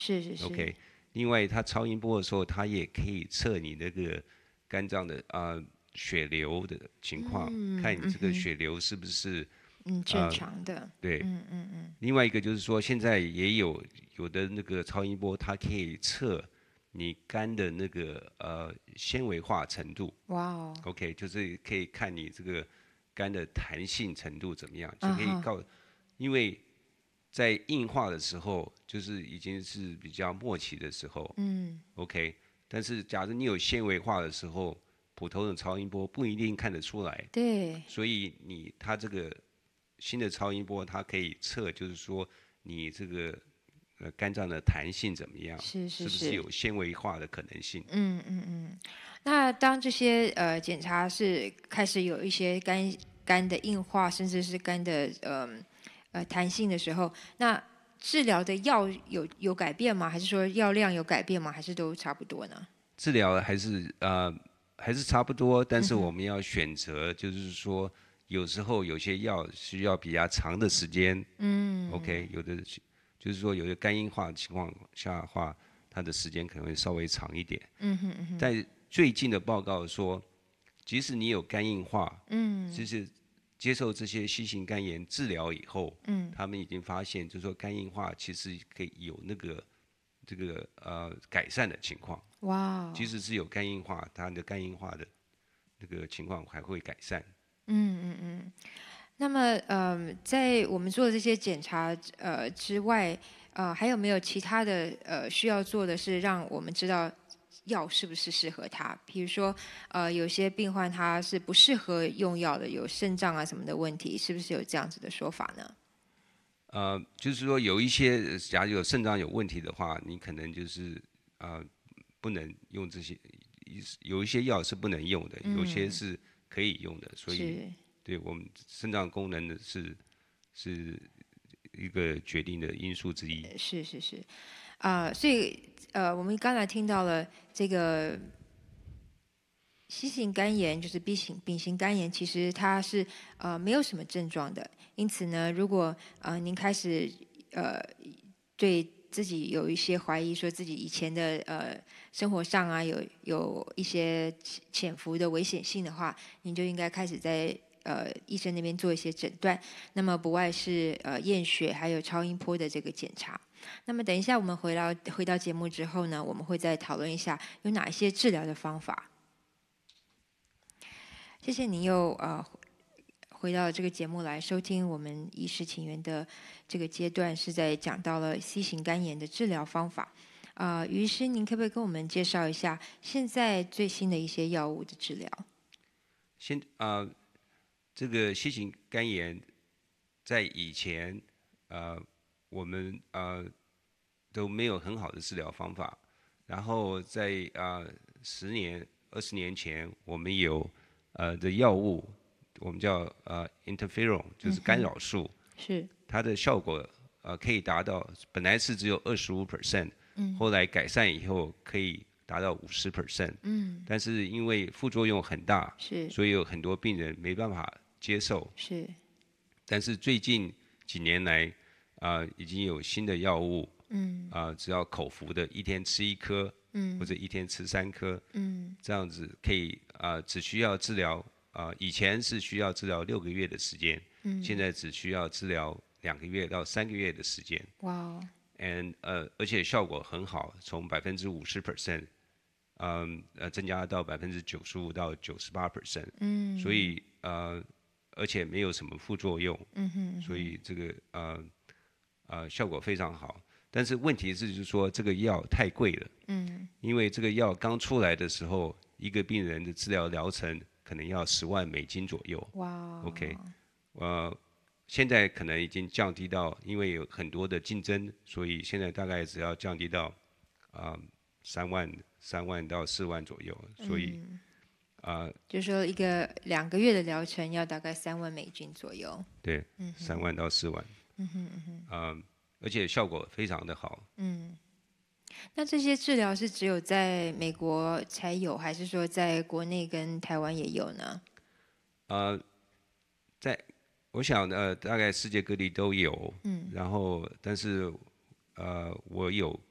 是是是。 OK，另外它超音波的时候，它也可以测你那个肝脏的血流的情况，看你这个嗯嗯哼。 血流是不是正常的。 对。 嗯。 另外一个就是说，现在也有的那个超音波，它可以测你肝的那个纤维化程度。 哇哦。 OK，就是可以看你这个肝的弹性程度怎么样，就啊哈。 因为在硬化的时候，就是已经是比较末期的时候嗯。 ，OK。但是假如你有纤维化的时候，普通的超音波不一定看得出来， 对。 所以它这个新的超音波，它可以测，就是说你这个肝脏的弹性怎么样， 是是是不是是。 有纤维化的可能性？ 嗯。那当这些检查是开始有一些肝的硬化，甚至是肝的弹性的时候，那治疗的药有改变吗？还是说药量有改变吗？还是都差不多呢？ 治疗还是差不多，但是我嗯哼。 们要选择，就是说有时候有些药需要比较长的时间嗯。 ，OK，就是说有的肝硬化的情况下的话，它的时间可能会稍微长一点。 嗯哼。嗯哼。 在最近的报告说，即使你有肝硬化，就嗯。 是接受这些新型肝炎治疗以后， 嗯。 他们已经发现，就是说肝硬化其实可以有那个这个改善的情况。 哇哦。 即使是有肝硬化，它的肝硬化的那个情况还会改善。 那么，在我们做的这些检查之外，还有没有其他的需要做的是让我们知道药是不是适合他？比如说，有些病患他是不适合用药的，有肾脏啊什么的问题，是不是有这样子的说法呢？ 就是说有一些，假如有肾脏有问题的话，你可能就是呃不能用这些，有一些药是不能用的，有些嗯。 是可以用的。所以， 是对我们肾脏功能的是一个决定的因素之一。 是是是。所以我们刚才听到了这个 C 型肝炎，就是 丙型肝炎，其实它是没有什么症状的。因此呢，如果您开始呃对自己有一些怀疑，说自己以前的生活上啊有一些潜伏的危险性的话，您就应该开始在医生那边做一些诊断。那么不外是验血还有超音波的这个检查。那么等一下我们回到节目之后呢，我们会再讨论一下有哪一些治疗的方法。谢谢您又回到这个节目来收听我们医师请源的这个阶段，是在讲到了 C 型肝炎的治疗方法。于医师，您可不可以跟我们介绍一下现在最新的一些药物的治疗？ 先这个 C 型肝炎在以前我们都没有很好的治疗方法，然后在10年、20年前，我们有的药物，我们叫interferon，就是干嗯哼。 扰素， 是。 它的效果可以达到本来是只有25%，后来改善以后可以达到50%，但是因为副作用很大， 是所以有很多病人没办法接受。 是。 但是最近几年来，已经有新的药物，只要口服的，一天吃1颗，或者一天吃3颗，这样子可以只需要治疗以前是需要治疗6个月的时间，现在只需要治疗2个月到3个月的时间哇哦。 而且效果很好，从50%，增加到95%到98%，所以而且没有什么副作用，所以这个效果非常好。但是问题是，就是说这个药太贵了，因为这个药刚出来的时候，一个病人的治疗疗程可能要$100,000左右。 哇哦。 OK，现在可能已经降低到，因为有很多的竞争，所以现在大概只要降低到3万到4万左右。所以就是说2个月的疗程要大概$30,000左右。 对，3万到4万，而且效果非常的好。 那这些治疗是只有在美国才有，还是说在国内跟台湾也有呢？ 在我想大概世界各地都有，然后但是我有